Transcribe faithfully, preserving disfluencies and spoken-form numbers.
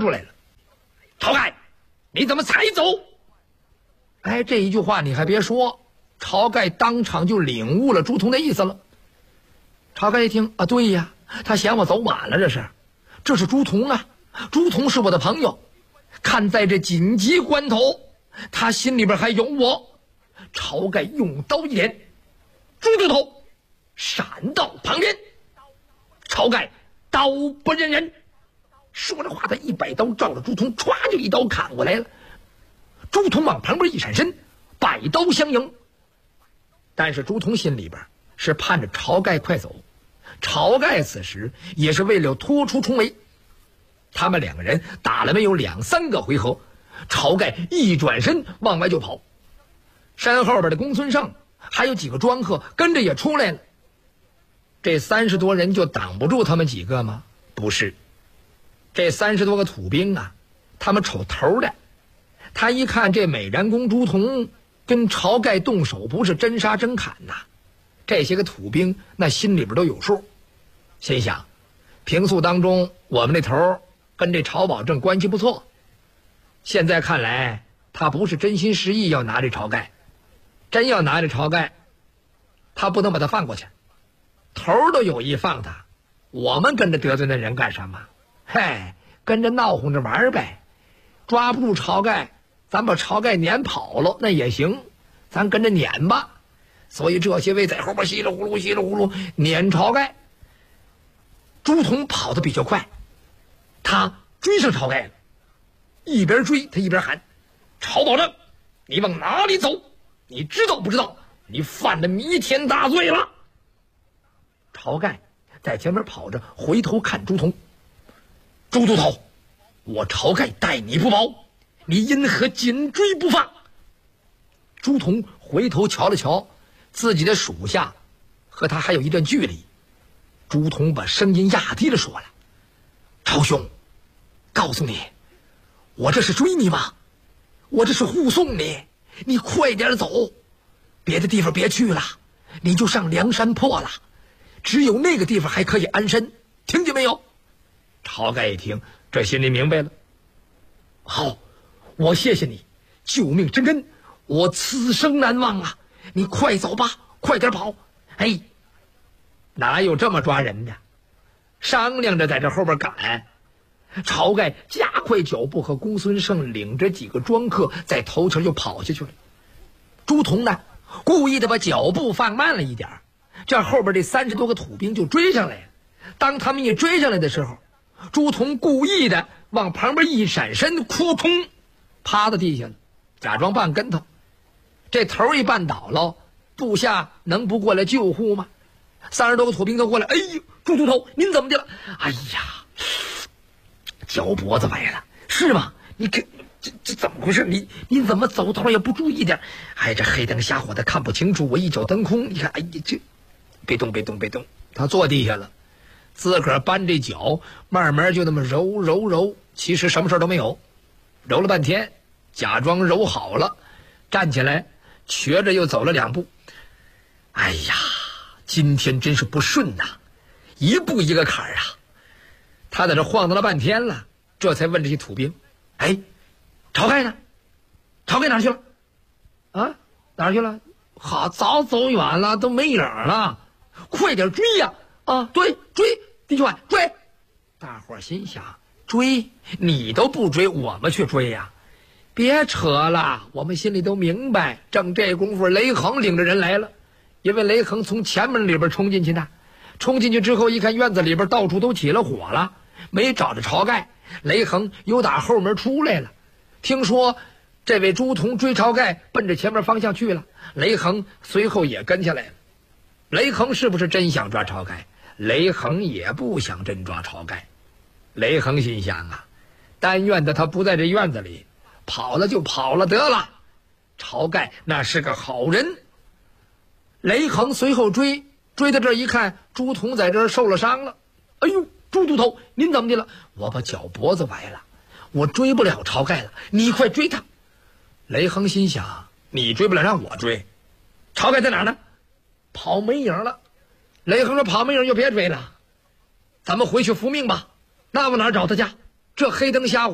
出来了。晁盖，你怎么才走？哎，这一句话你还别说，晁盖当场就领悟了朱仝的意思了。晁盖一听啊，对呀，他嫌我走晚了，这是，这是朱仝啊，朱仝是我的朋友，看在这紧急关头，他心里边还有我。晁盖用刀一连，朱仝头闪到旁边。晁盖刀不认人，说着话，他一摆刀照着朱仝，歘就一刀砍过来了。朱仝往旁边一闪身，摆刀相迎。但是朱仝心里边是盼着晁盖快走，晁盖此时也是为了拖出重围。他们两个人打了没有两三个回合，晁盖一转身往外就跑。身后边的公孙胜还有几个庄客跟着也出来了。这三十多人就挡不住他们几个吗？不是，这三十多个土兵啊，他们瞅头的，他一看这美髯公朱仝跟晁盖动手不是真杀真砍呐，这些个土兵那心里边都有数，心想平素当中我们那头跟这晁保正关系不错，现在看来他不是真心实意要拿这晁盖，真要拿这晁盖，他不能把他放过去，头都有意放他，我们跟着得罪那人干什么？嘿，跟着闹哄着玩呗，抓不住晁盖，咱把晁盖撵跑了那也行，咱跟着撵吧。所以这些位在后边稀里呼噜稀里呼噜撵晁盖。朱仝跑得比较快，他追上晁盖了，一边追他一边喊：晁保正，你往哪里走？你知道不知道你犯了弥天大罪了？晁盖在前面跑着，回头看朱仝：朱都头，我晁盖待你不薄，你因何紧追不放？朱仝回头瞧了瞧自己的属下，和他还有一段距离。朱仝把声音压低了说了：晁兄，告诉你，我这是追你吗？我这是护送你，你快点走，别的地方别去了，你就上梁山泊了，只有那个地方还可以安身，听见没有？晁盖一听，这心里明白了。好，我谢谢你，救命之恩，我此生难忘啊！你快走吧，快点跑！哎，哪有这么抓人的？商量着在这后边赶。晁盖加快脚步，和公孙胜领着几个庄客在头前就跑下去了。朱仝呢，故意的把脚步放慢了一点，这后边这三十多个土兵就追上来了。当他们一追上来的时候，朱仝故意的往旁边一闪身，扑通趴到地下了，假装绊跟头。这头一绊倒了，部下能不过来救护吗？三十多个土兵都过来，哎呦，朱都头，您怎么的了？哎呀，脚脖子崴了，是吗？你这这这怎么回事？你你怎么走头也不注意点？哎，这黑灯瞎火的看不清楚，我一脚蹬空，你看，哎呀，这别动别动别动，他坐地下了，自个儿搬这脚，慢慢就那么揉揉揉，其实什么事都没有，揉了半天，假装揉好了，站起来，瘸着又走了两步。哎呀，今天真是不顺呐，一步一个坎儿啊！他在这晃荡了半天了，这才问这些土兵：“哎，晁盖呢？晁盖哪儿去了？啊，哪儿去了？好，早走远了，都没影了，快点追呀！啊，对，追，弟兄们，追！”大伙儿心想：追你都不追，我们去追呀！别扯了，我们心里都明白。正这功夫，雷横领着人来了。因为雷横从前门里边冲进去的，冲进去之后一看院子里边到处都起了火了，没找着晁盖，雷横又打后门出来了。听说这位朱仝追晁盖奔着前面方向去了，雷横随后也跟下来了。雷横是不是真想抓晁盖？雷横也不想真抓晁盖。雷横心想啊，但愿的他不在这院子里，跑了就跑了得了。晁盖那是个好人。雷横随后追，追到这儿一看，朱仝在这儿受了伤了。哎呦，朱都头，您怎么的了？我把脚脖子崴了，我追不了晁盖了，你快追他。雷横心想，你追不了让我追，晁盖在哪儿呢？跑没影了。雷横说：“跑没影就别追了，咱们回去复命吧。那往哪儿找他去？这黑灯瞎火